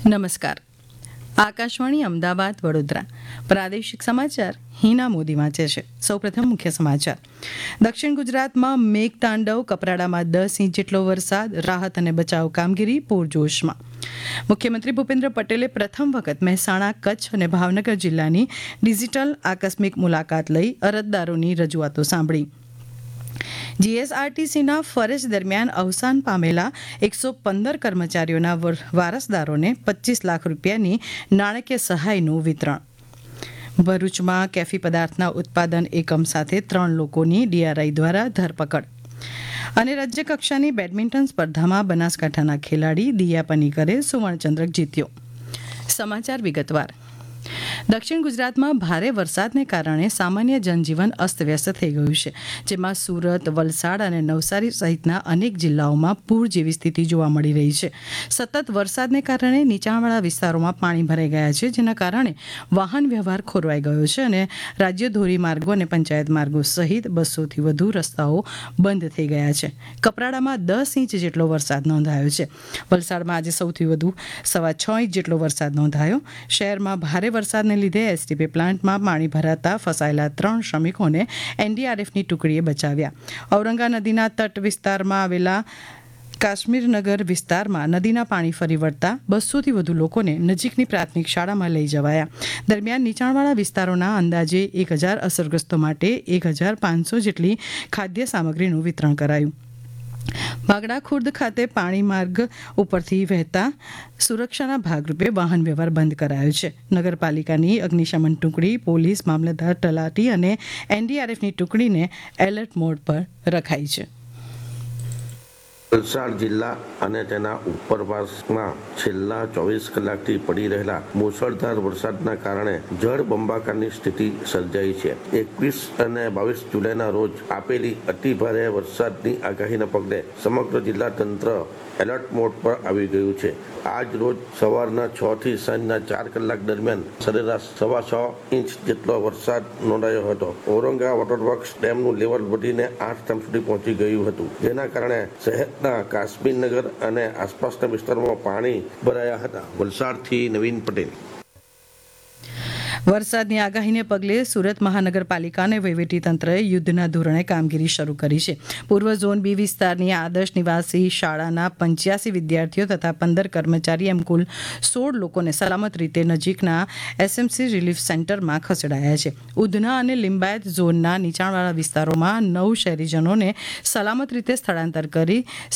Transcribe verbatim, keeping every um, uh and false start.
નમસ્કાર. આકાશવાણી અમદાવાદ વડોદરા પ્રાદેશિક સમાચાર હિના મોદી વાંચે છે. સૌપ્રથમ મુખ્ય સમાચાર. દક્ષિણ ગુજરાતમાં મેઘતાંડવ, કપરાડામાં દસ ઇંચ જેટલો વરસાદ, રાહત અને બચાવ કામગીરી પૂરજોશમાં. મુખ્યમંત્રી ભૂપેન્દ્ર પટેલે પ્રથમ વખત મહેસાણા, કચ્છ અને ભાવનગર જિલ્લાની ડિજિટલ આકસ્મિક મુલાકાત લઈ અરજદારોની રજૂઆતો સાંભળી. જીએસઆરટીસીના ફરજ દરમિયાન અવસાન પામેલા એકસો પંદર કર્મચારીઓના વારસદારોને પચીસ લાખ રૂપિયાની નાણાકીય સહાયનું વિતરણ. ભરૂચમાં કેફી પદાર્થના ઉત્પાદન એકમ સાથે ત્રણ લોકોની ડીઆરઆઈ દ્વારા ધરપકડ. અને રાજ્યકક્ષાની બેડમિન્ટન સ્પર્ધામાં બનાસકાંઠાના ખેલાડી દિયા પનીકરે સુવર્ણચંદ્રક જીત્યો. સમાચાર વિગતવાર. દક્ષિણ ગુજરાતમાં ભારે વરસાદને કારણે સામાન્ય જનજીવન અસ્તવ્યસ્ત થઈ ગયું છે, જેમાં સુરત, વલસાડ અને નવસારી સહિતના અનેક જિલ્લાઓમાં પૂર જેવી સ્થિતિ જોવા મળી રહી છે. સતત વરસાદને કારણે નીચાણવાળા વિસ્તારોમાં પાણી ભરાઈ ગયા છે, જેના કારણે વાહન વ્યવહાર ખોરવાઈ ગયો છે અને રાજ્ય ધોરીમાર્ગો અને પંચાયત માર્ગો સહિત બસોથી વધુ રસ્તાઓ બંધ થઈ ગયા છે. કપરાડામાં દસ ઇંચ જેટલો વરસાદ નોંધાયો છે. વલસાડમાં આજે સૌથી વધુ સવા છ ઇંચ જેટલો વરસાદ નોંધાયો. શહેરમાં ભારે વરસાદને લીધે એસટીપી પ્લાન્ટમાં પાણી ભરાતા ફસાયેલા ત્રણ શ્રમિકોને એનડીઆરએફની ટુકડીએ બચાવ્યા. ઔરંગા નદીના તટ વિસ્તારમાં આવેલા કાશ્મીરનગર વિસ્તારમાં નદીના પાણી ફરી વળતા બસોથી વધુ લોકોને નજીકની પ્રાથમિક શાળામાં લઈ જવાયા. દરમિયાન નીચાણવાળા વિસ્તારોના અંદાજે એક હજાર અસરગ્રસ્તો માટે એક હજાર પાંચસો જેટલી ખાદ્ય સામગ્રીનું વિતરણ કરાયું. ભાગડા ખુર્દ ખાતે પાણી માર્ગ ઉપરથી વહેતા સુરક્ષાના ભાગરૂપે વાહન વ્યવહાર બંધ કરાયો છે. નગરપાલિકાની અગ્નિશમન ટુકડી, પોલીસ, મામલતદાર, તલાટી અને એનડીઆરએફની ટુકડીને એલર્ટ મોડ પર રખાઈ છે. વલસાડ જિલ્લા અને તેના ઉપરવાસમાં છેલ્લા ચોવીસ કલાકથી પડી રહેલા મુશળધાર વરસાદના કારણે જળ બંબાકારની સ્થિતિ સર્જાઈ છે. એકવીસ અને બાવીસ જુલાઈના રોજ આપેલી અતિભારે વરસાદની આગાહીના પગલે સમગ્ર જિલ્લા તંત્ર એલર્ટ મોડ પર આવી ગયું છે. આજ રોજ સવારના છ થી સાંજના ચાર કલાક દરમિયાન સરેરાશ સવા છ ઇંચ જેટલો વરસાદ નોંધાયો હતો. ઔરંગા વોટરવર્ક્સ ડેમનું લેવલ વધીને આઠ ઠામ સુધી પહોંચી ગયું હતું, જેના કારણે શહેરના કાશ્મીરનગર અને આસપાસના વિસ્તારોમાં પાણી ભરાયા હતા. વલસાડથી નવીન પટેલ. વરસાદની આગાહીને પગલે સુરત મહાનગરપાલિકા અને વહીવટીતંત્રએ યુદ્ધના ધોરણે કામગીરી શરૂ કરી છે. પૂર્વ ઝોન બી વિસ્તારની આદર્શ નિવાસી શાળાના પંચ્યાસી વિદ્યાર્થીઓ તથા પંદર કર્મચારી એમ કુલ સોળ લોકોને સલામત રીતે નજીકના એસએમસી રિલીફ સેન્ટરમાં ખસેડાયા છે. ઉધના અને લિંબાયત ઝોનના નીચાણવાળા વિસ્તારોમાં નવ શહેરીજનોને સલામત રીતે સ્થળાંતર કરી